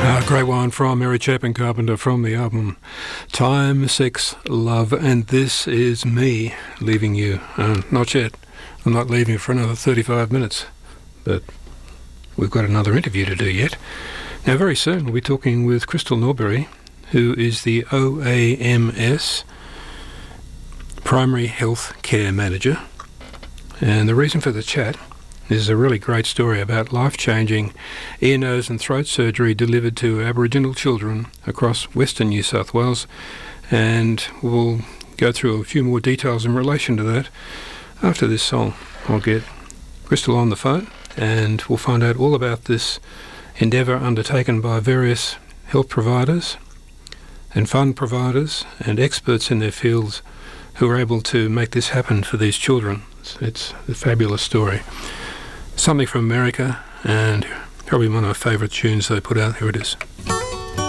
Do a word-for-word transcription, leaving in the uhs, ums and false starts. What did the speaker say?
Uh, great one from Mary Chapin Carpenter from the album Time, Sex, Love, and this is me leaving you. Uh, not yet. I'm not leaving for another thirty-five minutes, but we've got another interview to do yet. Now, very soon we'll be talking with Crystal Norbury, who is the O A M S Primary Health Care Manager. And the reason for the chat is a really great story about life-changing ear, nose and throat surgery delivered to Aboriginal children across Western New South Wales. And we'll go through a few more details in relation to that after this song. I'll get Crystal on the phone and we'll find out all about this endeavour undertaken by various health providers and fund providers and experts in their fields who are able to make this happen for these children. It's, it's a fabulous story. Something from America, and probably one of my favourite tunes they put out. Here it is.